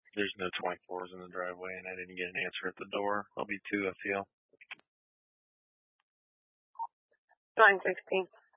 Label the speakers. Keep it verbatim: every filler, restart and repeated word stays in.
Speaker 1: There's no twenty-fours in the driveway, and I didn't get an answer at the door. I'll be two, I feel.
Speaker 2: nine sixteen.